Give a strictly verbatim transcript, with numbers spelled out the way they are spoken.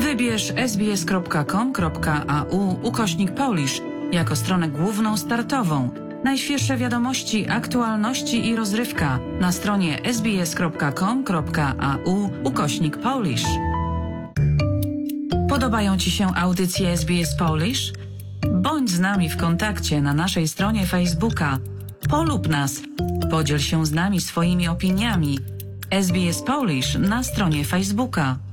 Wybierz sbs.com.au ukośnik Polish jako stronę główną startową. Najświeższe wiadomości, aktualności i rozrywka na stronie sbs.com.au ukośnik Polish. Podobają Ci się audycje S B S Polish? Bądź z nami w kontakcie na naszej stronie Facebooka. Polub nas. Podziel się z nami swoimi opiniami. S B S Polish na stronie Facebooka.